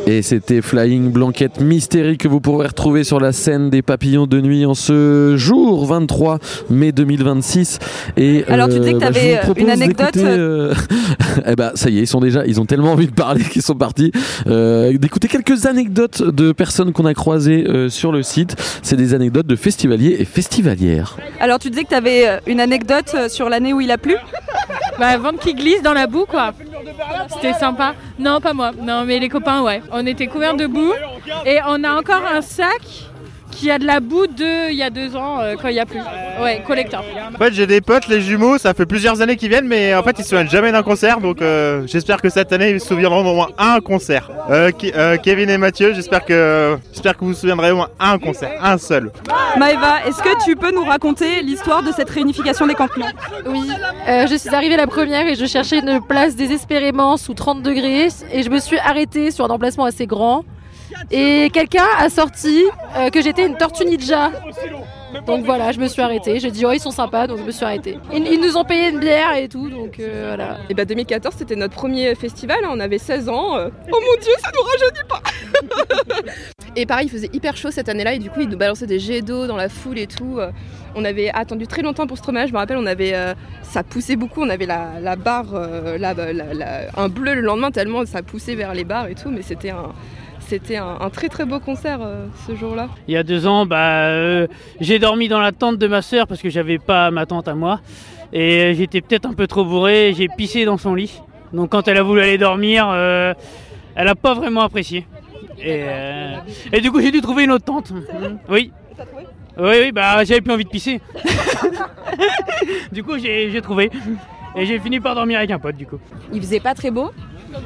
Et c'était Flying Blanket Mystery que vous pourrez retrouver sur la scène des Papillons de Nuit en ce jour 23 mai 2026. Et alors tu disais que tu avais une anecdote eh ben ça y est, ils ont tellement envie de parler qu'ils sont partis. D'écouter quelques anecdotes de personnes qu'on a croisées sur le site. C'est des anecdotes de festivaliers et festivalières. Alors tu disais que tu avais une anecdote sur l'année où il a plu. Vente qui glisse dans la boue, quoi. C'était sympa. Non, pas moi. Non, mais les copains, ouais. On était couverts de boue et on a encore un sac qui a de la boue il y a 2 ans quand il n'y a plus. Ouais, collector. En fait, j'ai des potes, les jumeaux, ça fait plusieurs années qu'ils viennent, mais en fait, ils se souviennent jamais d'un concert. Donc, j'espère que cette année, ils se souviendront au moins un concert. Kevin et Mathieu, j'espère que vous vous souviendrez au moins un concert, un seul. Maëva, est-ce que tu peux nous raconter l'histoire de cette réunification des campements ? Oui, je suis arrivée la première et je cherchais une place désespérément sous 30 degrés et je me suis arrêtée sur un emplacement assez grand. Et quelqu'un a sorti que j'étais une tortue ninja. Donc voilà, je me suis arrêtée. J'ai dit, ils sont sympas, donc je me suis arrêtée. Ils nous ont payé une bière et tout, donc voilà. Et 2014, c'était notre premier festival, on avait 16 ans. Oh mon Dieu, ça nous rajeunit pas. Et pareil, il faisait hyper chaud cette année-là, et du coup, ils nous balançaient des jets d'eau dans la foule et tout. On avait attendu très longtemps pour Stromae, je me rappelle, ça poussait beaucoup, on avait la barre, un bleu le lendemain, tellement ça poussait vers les barres et tout, mais c'était un très très beau concert ce jour-là. Il y a 2 ans, j'ai dormi dans la tente de ma sœur parce que j'avais pas ma tente à moi. Et j'étais peut-être un peu trop bourré, j'ai pissé dans son lit. Donc quand elle a voulu aller dormir, elle a pas vraiment apprécié. Et du coup j'ai dû trouver une autre tente. Oui. T'as trouvé ? Oui, j'avais plus envie de pisser. Du coup j'ai trouvé. Et j'ai fini par dormir avec un pote du coup. Il faisait pas très beau.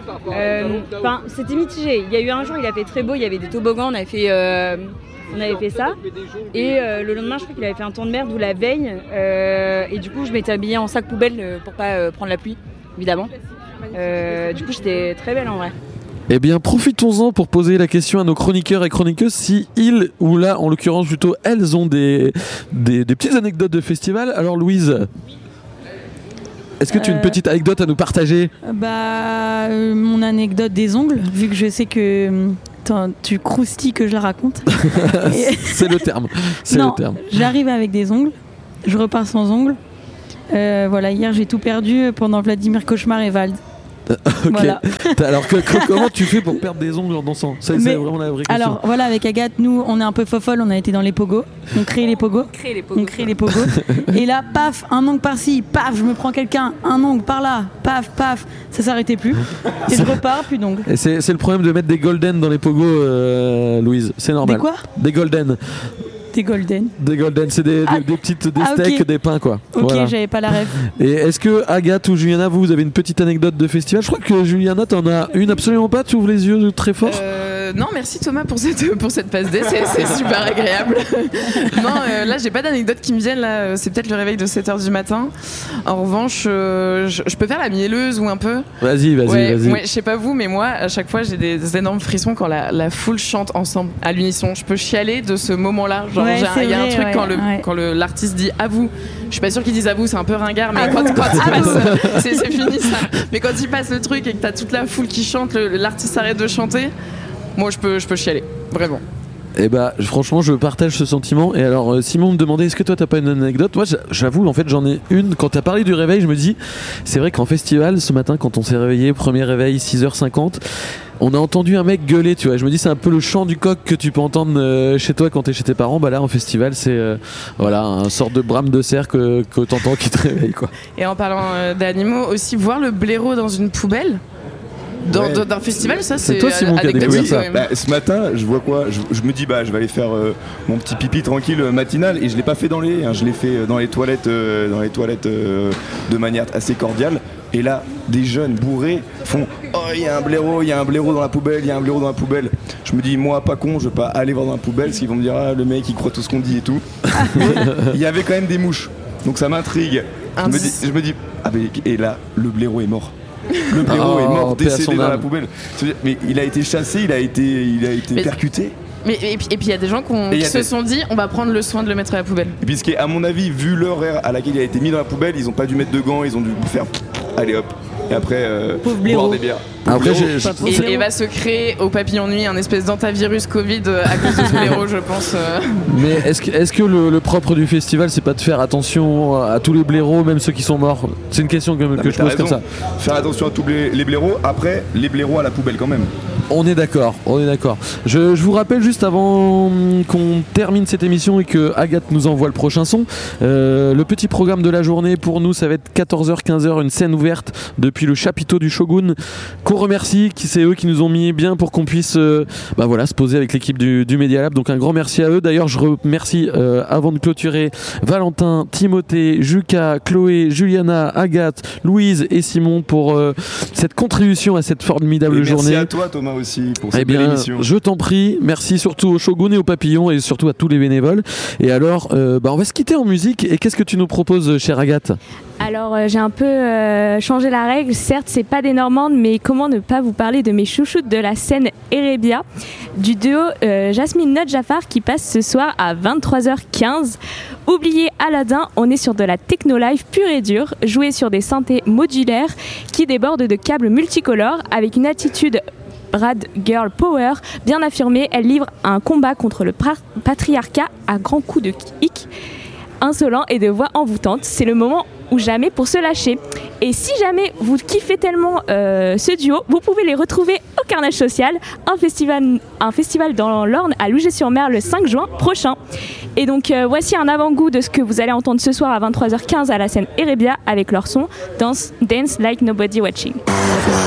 C'était mitigé. Il y a eu un jour, il a fait très beau, il y avait des toboggans, on avait fait ça. Et le lendemain, je crois qu'il avait fait un temps de merde ou la veille. Et du coup, je m'étais habillée en sac poubelle pour pas prendre la pluie, évidemment. Du coup, j'étais très belle en vrai. Eh bien, profitons-en pour poser la question à nos chroniqueurs et chroniqueuses si ils, ou là, en l'occurrence plutôt, elles ont des petites anecdotes de festival. Alors, Louise, est-ce que tu as une petite anecdote à nous partager ? Mon anecdote des ongles, vu que je sais que tu croustilles que je la raconte. C'est le terme. Le terme. J'arrive avec des ongles, je repars sans ongles. Hier j'ai tout perdu pendant Vladimir Cauchemar et Vald. Ok. Voilà. Alors comment tu fais pour perdre des ongles en dansant ? C'est vraiment la vraie question. Alors voilà, avec Agathe, nous on est un peu fofolle, on a été dans les pogos, on crée les pogos. Et là, paf, un ongle par-ci, paf, je me prends quelqu'un, un ongle par là, paf, paf, ça s'arrêtait plus. Et je repars, plus d'ongles. Et c'est le problème de mettre des golden dans les pogos, Louise. C'est normal. Des quoi ? Des golden. Des golden, c'est des steaks, okay. Des pains quoi. Ok, voilà. J'avais pas la rêve. Et est-ce que Agathe ou Juliana, vous avez une petite anecdote de festival ? Je crois que Juliana, t'en as une absolument pas, tu ouvres les yeux très fort. Non, merci Thomas pour cette passe D, c'est super agréable. Non, là j'ai pas d'anecdote qui me viennent, là c'est peut-être le réveil de 7h du matin. En revanche, je peux faire la mielleuse ou un peu. Vas-y. Ouais, je sais pas vous, mais moi à chaque fois j'ai des énormes frissons quand la foule chante ensemble à l'unisson. Je peux chialer de ce moment-là. Genre il y a un truc quand l'artiste dit à vous. Je suis pas sûre qu'il dise à vous, c'est un peu ringard, mais quand il passe, c'est fini ça. Mais quand il passe le truc et que t'as toute la foule qui chante, l'artiste arrête de chanter. Moi, je peux chialer, vraiment. Eh franchement, je partage ce sentiment. Et alors, Simon me demandait, est-ce que toi, t'as pas une anecdote ? Moi, j'avoue, en fait, j'en ai une. Quand t'as parlé du réveil, je me dis, c'est vrai qu'en festival, ce matin, quand on s'est réveillé, premier réveil, 6h50, on a entendu un mec gueuler, tu vois. Je me dis, c'est un peu le chant du coq que tu peux entendre chez toi quand t'es chez tes parents. Là, en festival, c'est un sorte de brame de cerf que t'entends qui te réveille, quoi. Et en parlant d'animaux, aussi, voir le blaireau dans une poubelle. D'un festival, ça c'est toi Simon qui a découvert ça. Ce matin, je vois quoi ? Je me dis je vais aller faire mon petit pipi tranquille matinal et je l'ai pas fait dans les je l'ai fait dans les toilettes de manière assez cordiale. Et là, des jeunes bourrés font il y a un blaireau dans la poubelle. Je me dis moi pas con, je vais pas aller voir dans la poubelle parce qu'ils vont me dire le mec il croit tout ce qu'on dit et tout. Il y avait quand même des mouches, donc ça m'intrigue. Je me dis et là le blaireau est mort. Le blaireau est mort, décédé dans la poubelle. Mais il a été chassé, il a été percuté. Et puis il y a des gens qui se sont dit on va prendre le soin de le mettre à la poubelle. Et puis ce qui est, à mon avis, vu l'horaire à laquelle il a été mis dans la poubelle, ils ont pas dû mettre de gants, ils ont dû faire allez hop. Et après, boire des bières. Après, et va se créer au papillon nuit un espèce d'antavirus Covid à cause de ce blaireau, je pense. Mais est-ce que le propre du festival, c'est pas de faire attention à tous les blaireaux, même ceux qui sont morts? C'est une question que je pose comme ça. Faire attention à tous les blaireaux, après, les blaireaux à la poubelle quand même. On est d'accord. Je vous rappelle juste avant qu'on termine cette émission et que Agathe nous envoie le prochain son, le petit programme de la journée pour nous, ça va être 14h-15h, une scène ouverte depuis le chapiteau du Shogun, qu'on remercie, c'est eux qui nous ont mis bien pour qu'on puisse se poser avec l'équipe du Media Lab. Donc un grand merci à eux. D'ailleurs, je remercie avant de clôturer Valentin, Timothée, Juka, Chloé, Juliana, Agathe, Louise et Simon pour cette contribution à cette formidable journée. Merci à toi Thomas aussi pour cette belle émission. Je t'en prie, merci surtout au Shogun et au Papillon et surtout à tous les bénévoles. Et alors, on va se quitter en musique. Et qu'est-ce que tu nous proposes, chère Agathe ? Alors j'ai un peu changé la règle, certes c'est pas des Normandes, mais comment ne pas vous parler de mes chouchoutes de la scène Erebia, du duo Jasmine Not Jafar qui passe ce soir à 23h15. Oubliez Aladdin, on est sur de la techno-live pure et dure, jouée sur des synthés modulaires qui débordent de câbles multicolores avec une attitude Brad Girl Power bien affirmée. Elle livre un combat contre le patriarcat à grands coups de kick insolent et de voix envoûtante. C'est le moment ou jamais pour se lâcher. Et si jamais vous kiffez tellement ce duo, vous pouvez les retrouver au Carnage Social, un festival dans l'Orne à Louget-sur-Mer le 5 juin prochain. Et donc voici un avant-goût de ce que vous allez entendre ce soir à 23h15 à la scène Erebia avec leur son Dance Like Nobody Watching.